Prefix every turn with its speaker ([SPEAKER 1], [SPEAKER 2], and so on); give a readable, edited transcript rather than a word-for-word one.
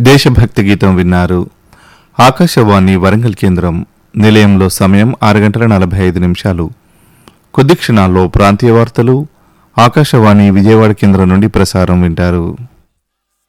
[SPEAKER 1] దేశభక్తి గీతం విన్నారు. ఆకాశవాణి వరంగల్ కేంద్రం. నిలయంలో సమయం 6:45. కొద్ది క్షణాల్లో ప్రాంతీయ వార్తలు ఆకాశవాణి విజయవాడ కేంద్రం నుండి ప్రసారం వింటారు.